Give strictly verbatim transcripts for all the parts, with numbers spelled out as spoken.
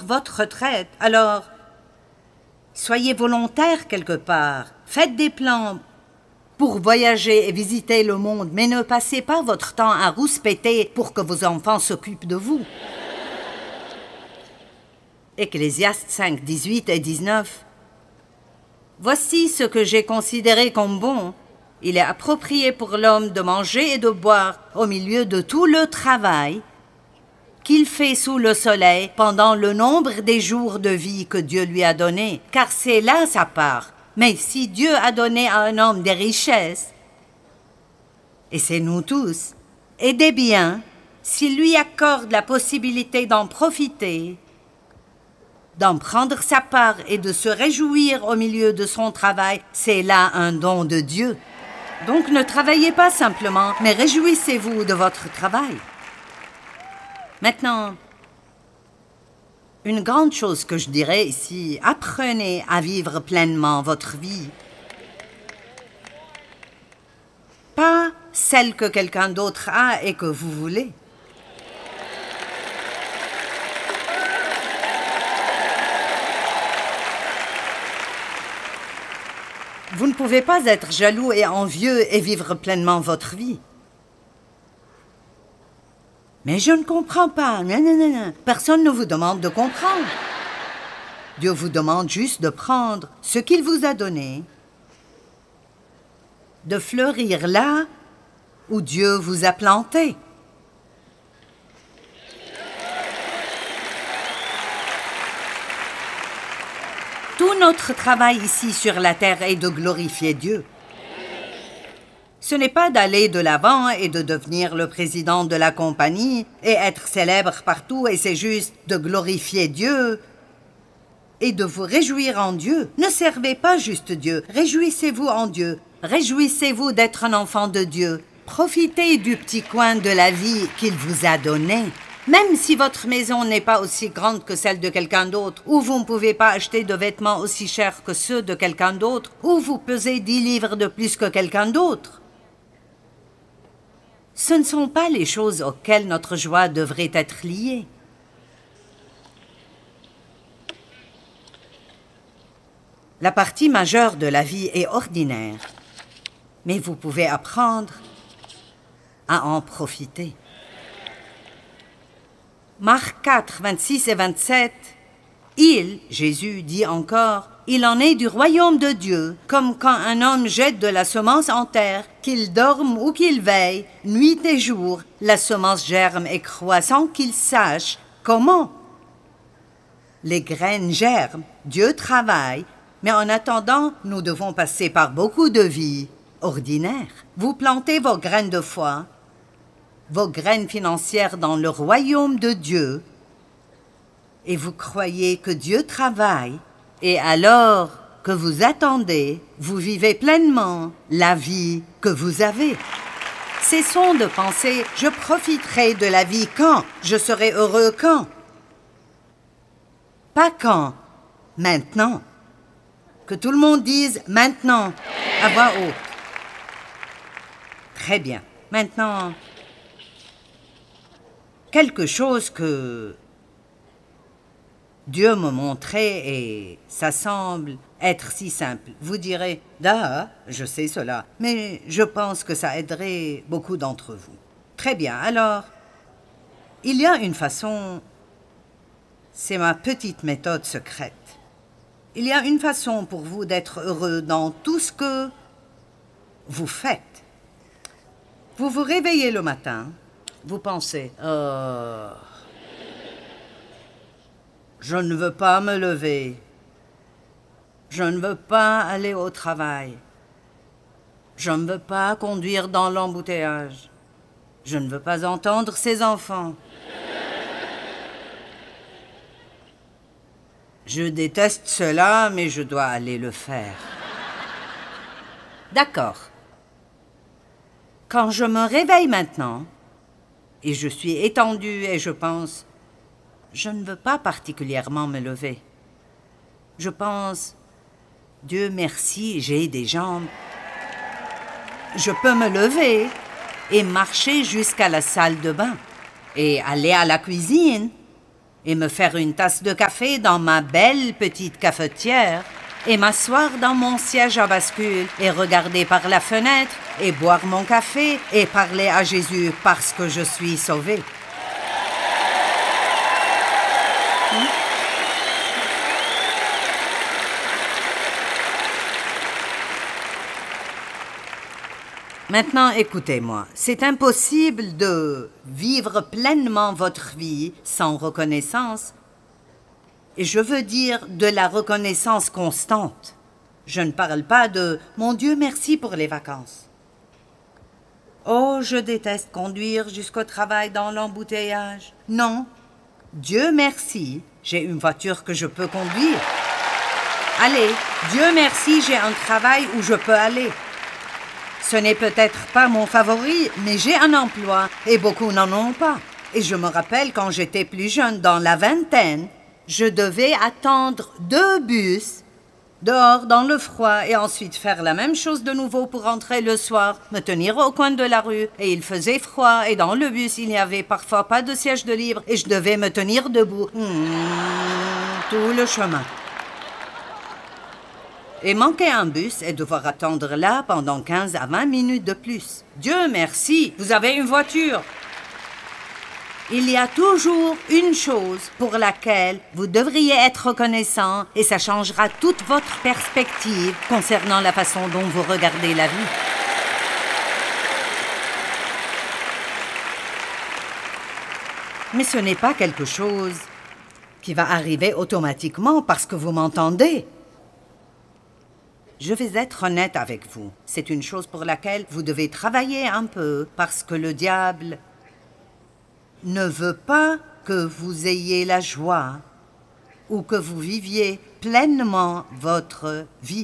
votre retraite. Alors, soyez volontaire quelque part. Faites des plans pour voyager et visiter le monde, mais ne passez pas votre temps à rouspéter pour que vos enfants s'occupent de vous. Ecclésiaste cinq, dix-huit et dix-neuf. Voici ce que j'ai considéré comme bon. Il est approprié pour l'homme de manger et de boire au milieu de tout le travail qu'il fait sous le soleil pendant le nombre des jours de vie que Dieu lui a donné, car c'est là sa part. Mais si Dieu a donné à un homme des richesses, et c'est nous tous, et des biens, s'il lui accorde la possibilité d'en profiter, d'en prendre sa part et de se réjouir au milieu de son travail, c'est là un don de Dieu. Donc ne travaillez pas simplement, mais réjouissez-vous de votre travail. Maintenant, une grande chose que je dirais ici, apprenez à vivre pleinement votre vie. Pas celle que quelqu'un d'autre a et que vous voulez. Vous ne pouvez pas être jaloux et envieux et vivre pleinement votre vie. Mais je ne comprends pas. Non, non, non, non. Personne ne vous demande de comprendre. Dieu vous demande juste de prendre ce qu'il vous a donné, de fleurir là où Dieu vous a planté. Tout notre travail ici sur la terre est de glorifier Dieu. Ce n'est pas d'aller de l'avant et de devenir le président de la compagnie et être célèbre partout, et c'est juste de glorifier Dieu et de vous réjouir en Dieu. Ne servez pas juste Dieu, réjouissez-vous en Dieu. Réjouissez-vous d'être un enfant de Dieu. Profitez du petit coin de la vie qu'il vous a donné. Même si votre maison n'est pas aussi grande que celle de quelqu'un d'autre, ou vous ne pouvez pas acheter de vêtements aussi chers que ceux de quelqu'un d'autre, ou vous pesez dix livres de plus que quelqu'un d'autre. Ce ne sont pas les choses auxquelles notre joie devrait être liée. La partie majeure de la vie est ordinaire, mais vous pouvez apprendre à en profiter. Marc quatre, vingt-six et vingt-sept, il, Jésus, dit encore, il en est du royaume de Dieu, comme quand un homme jette de la semence en terre, qu'il dorme ou qu'il veille, nuit et jour, la semence germe et croît sans qu'il sache comment. Les graines germent, Dieu travaille, mais en attendant, nous devons passer par beaucoup de vies ordinaires. Vous plantez vos graines de foi, vos graines financières dans le royaume de Dieu, et vous croyez que Dieu travaille, et alors que vous attendez, vous vivez pleinement la vie que vous avez. Cessons de penser « je profiterai de la vie quand, je serai heureux quand ». Pas quand, maintenant. Que tout le monde dise « maintenant » à voix haute. Très bien. Maintenant, quelque chose que Dieu me montrait et ça semble être si simple. Vous direz « Ah, je sais cela, mais je pense que ça aiderait beaucoup d'entre vous. » Très bien, alors, il y a une façon, c'est ma petite méthode secrète. Il y a une façon pour vous d'être heureux dans tout ce que vous faites. Vous vous réveillez le matin, vous pensez « Oh, je ne veux pas me lever. Je ne veux pas aller au travail. Je ne veux pas conduire dans l'embouteillage. Je ne veux pas entendre ces enfants. Je déteste cela, mais je dois aller le faire. » D'accord. Quand je me réveille maintenant, et je suis étendue et je pense, je ne veux pas particulièrement me lever. Je pense, Dieu merci, j'ai des jambes. Je peux me lever et marcher jusqu'à la salle de bain, et aller à la cuisine, et me faire une tasse de café dans ma belle petite cafetière et m'asseoir dans mon siège à bascule et regarder par la fenêtre et boire mon café et parler à Jésus parce que je suis sauvée. Hmm? Maintenant, écoutez-moi, c'est impossible de vivre pleinement votre vie sans reconnaissance. Et je veux dire de la reconnaissance constante. Je ne parle pas de « Mon Dieu, merci pour les vacances ». Oh, je déteste conduire jusqu'au travail dans l'embouteillage. Non, Dieu merci, j'ai une voiture que je peux conduire. Allez, Dieu merci, j'ai un travail où je peux aller. Ce n'est peut-être pas mon favori, mais j'ai un emploi et beaucoup n'en ont pas. Et je me rappelle quand j'étais plus jeune, dans la vingtaine, je devais attendre deux bus dehors dans le froid et ensuite faire la même chose de nouveau pour rentrer le soir, me tenir au coin de la rue et il faisait froid et dans le bus il n'y avait parfois pas de siège de libre et je devais me tenir debout mmh, tout le chemin. Et manquer un bus et devoir attendre là pendant quinze à vingt minutes de plus. Dieu merci, vous avez une voiture. Il y a toujours une chose pour laquelle vous devriez être reconnaissant et ça changera toute votre perspective concernant la façon dont vous regardez la vie. Mais ce n'est pas quelque chose qui va arriver automatiquement parce que vous m'entendez. Je vais être honnête avec vous. C'est une chose pour laquelle vous devez travailler un peu parce que le diable ne veut pas que vous ayez la joie ou que vous viviez pleinement votre vie.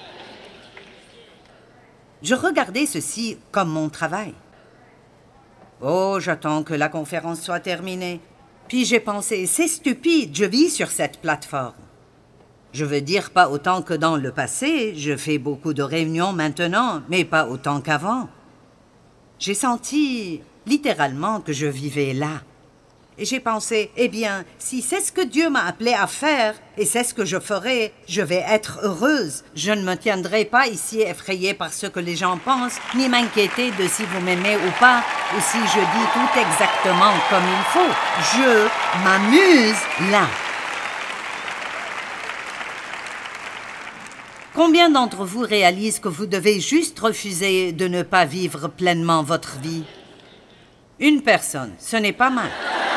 Je regardais ceci comme mon travail. Oh, j'attends que la conférence soit terminée. Puis j'ai pensé, c'est stupide, je vis sur cette plateforme. Je veux dire pas autant que dans le passé, je fais beaucoup de réunions maintenant, mais pas autant qu'avant. J'ai senti littéralement que je vivais là. Et j'ai pensé, eh bien, si c'est ce que Dieu m'a appelé à faire, et c'est ce que je ferai, je vais être heureuse. Je ne me tiendrai pas ici effrayée par ce que les gens pensent, ni m'inquiéter de si vous m'aimez ou pas, ou si je dis tout exactement comme il faut. Je m'amuse là. Combien d'entre vous réalisent que vous devez juste refuser de ne pas vivre pleinement votre vie? Une personne, ce n'est pas mal.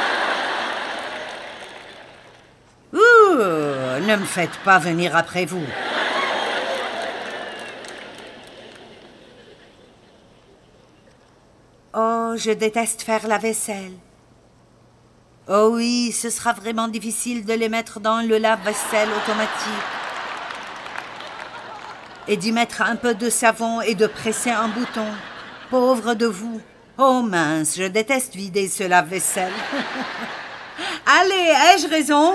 Ouh, ne me faites pas venir après vous. Oh, je déteste faire la vaisselle. Oh oui, ce sera vraiment difficile de les mettre dans le lave-vaisselle automatique. Et d'y mettre un peu de savon et de presser un bouton. Pauvre de vous. Oh mince, je déteste vider ce lave-vaisselle. Allez, ai-je raison?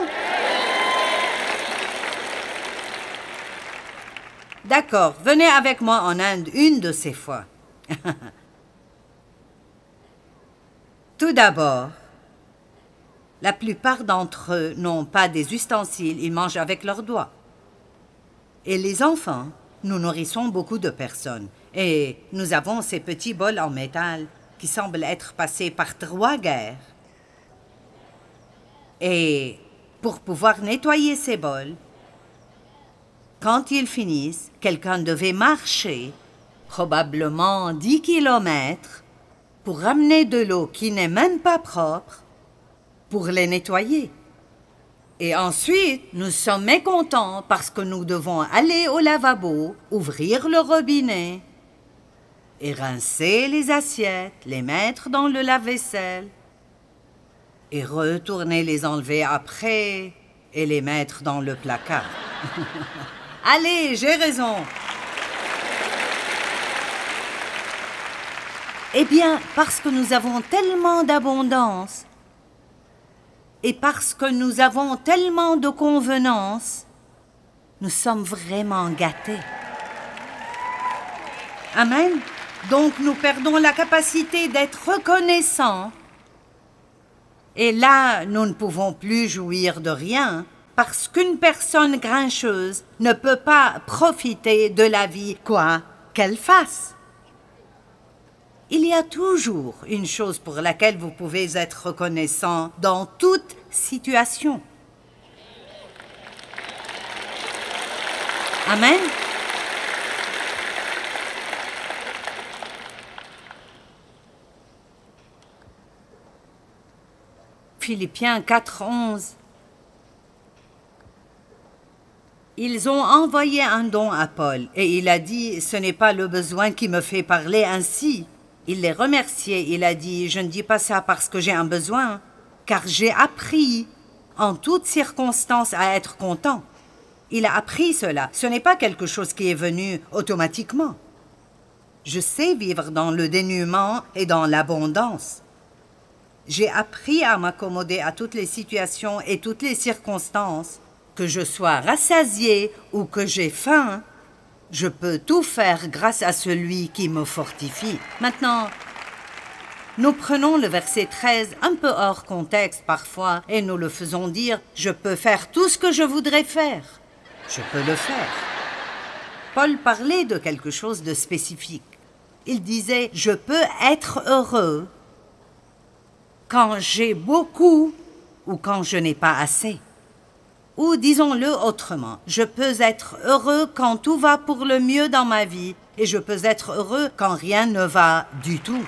D'accord, venez avec moi en Inde une de ces fois. Tout d'abord, la plupart d'entre eux n'ont pas des ustensiles, ils mangent avec leurs doigts. Et les enfants, nous nourrissons beaucoup de personnes. Et nous avons ces petits bols en métal qui semblent être passés par trois guerres. Et pour pouvoir nettoyer ces bols, quand ils finissent, quelqu'un devait marcher probablement dix kilomètres pour ramener de l'eau qui n'est même pas propre pour les nettoyer. Et ensuite, nous sommes mécontents parce que nous devons aller au lavabo, ouvrir le robinet et rincer les assiettes, les mettre dans le lave-vaisselle et retourner les enlever après et les mettre dans le placard. Allez, j'ai raison. Eh bien, parce que nous avons tellement d'abondance et parce que nous avons tellement de convenances, nous sommes vraiment gâtés. Amen. Donc nous perdons la capacité d'être reconnaissants Et là, nous ne pouvons plus jouir de rien, parce qu'une personne grincheuse ne peut pas profiter de la vie, quoi qu'elle fasse. Il y a toujours une chose pour laquelle vous pouvez être reconnaissant dans toute situation. Amen. Philippiens quatre, onze. Ils ont envoyé un don à Paul, et il a dit, « Ce n'est pas le besoin qui me fait parler ainsi. » Il les remerciait, il a dit, « Je ne dis pas ça parce que j'ai un besoin, car j'ai appris en toutes circonstances à être content. » Il a appris cela, ce n'est pas quelque chose qui est venu automatiquement. Je sais vivre dans le dénuement et dans l'abondance. J'ai appris à m'accommoder à toutes les situations et toutes les circonstances. Que je sois rassasié ou que j'ai faim, je peux tout faire grâce à celui qui me fortifie. Maintenant, nous prenons le verset treize un peu hors contexte parfois et nous le faisons dire « Je peux faire tout ce que je voudrais faire. Je peux le faire. » Paul parlait de quelque chose de spécifique. Il disait « Je peux être heureux quand j'ai beaucoup ou quand je n'ai pas assez. » Ou disons-le autrement, je peux être heureux quand tout va pour le mieux dans ma vie et je peux être heureux quand rien ne va du tout.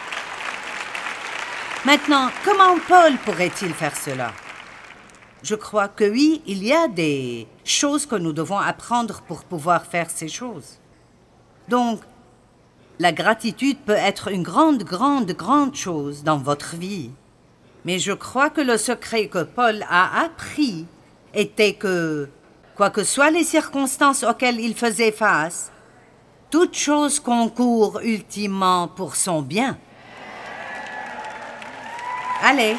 Maintenant, comment Paul pourrait-il faire cela? Je crois que oui, il y a des choses que nous devons apprendre pour pouvoir faire ces choses. Donc, la gratitude peut être une grande, grande, grande chose dans votre vie. Mais je crois que le secret que Paul a appris était que, quoi que soient les circonstances auxquelles il faisait face, toute chose concourt ultimement pour son bien. Allez,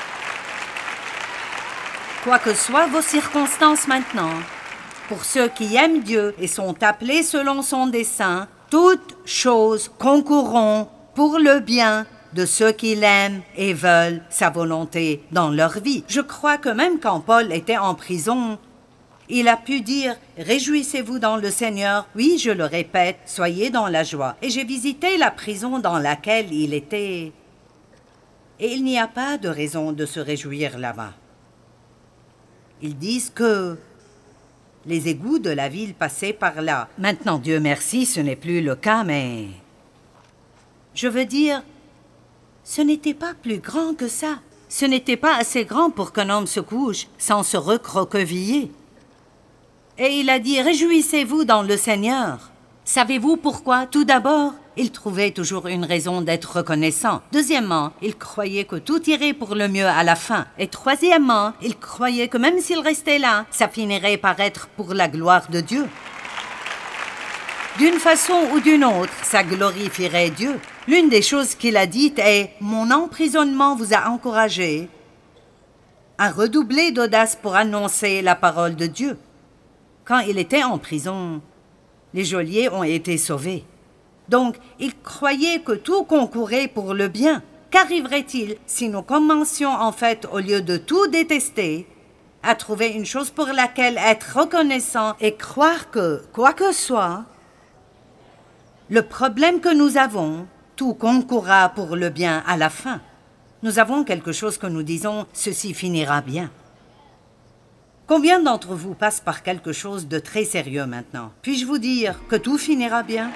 quoi que soient vos circonstances maintenant, pour ceux qui aiment Dieu et sont appelés selon son dessein, toutes choses concourront pour le bien de ceux qui l'aiment et veulent sa volonté dans leur vie. Je crois que même quand Paul était en prison, il a pu dire « Réjouissez-vous dans le Seigneur. Oui, je le répète, soyez dans la joie. » Et j'ai visité la prison dans laquelle il était. Et il n'y a pas de raison de se réjouir là-bas. Ils disent que les égouts de la ville passaient par là. Maintenant, Dieu merci, ce n'est plus le cas, mais... Je veux dire... Ce n'était pas plus grand que ça. Ce n'était pas assez grand pour qu'un homme se couche sans se recroqueviller. Et il a dit « Réjouissez-vous dans le Seigneur. » Savez-vous pourquoi? Tout d'abord, il trouvait toujours une raison d'être reconnaissant. Deuxièmement, il croyait que tout irait pour le mieux à la fin. Et troisièmement, il croyait que même s'il restait là, ça finirait par être pour la gloire de Dieu. D'une façon ou d'une autre, ça glorifierait Dieu. L'une des choses qu'il a dites est « Mon emprisonnement vous a encouragé à redoubler d'audace pour annoncer la parole de Dieu. » Quand il était en prison, les geôliers ont été sauvés. Donc, il croyait que tout concourait pour le bien. Qu'arriverait-il si nous commencions en fait, au lieu de tout détester, à trouver une chose pour laquelle être reconnaissant et croire que, quoi que soit, le problème que nous avons, tout concourra pour le bien à la fin. Nous avons quelque chose que nous disons « ceci finira bien ». Combien d'entre vous passent par quelque chose de très sérieux maintenant? Puis-je vous dire que tout finira bien?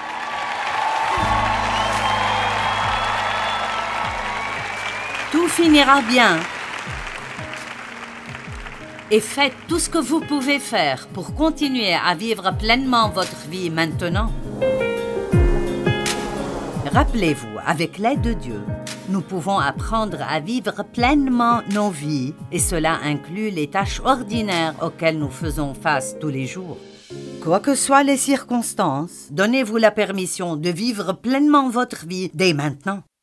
Tout finira bien. Et faites tout ce que vous pouvez faire pour continuer à vivre pleinement votre vie maintenant. Rappelez-vous, avec l'aide de Dieu, nous pouvons apprendre à vivre pleinement nos vies et cela inclut les tâches ordinaires auxquelles nous faisons face tous les jours. Quoi que soient les circonstances, donnez-vous la permission de vivre pleinement votre vie dès maintenant.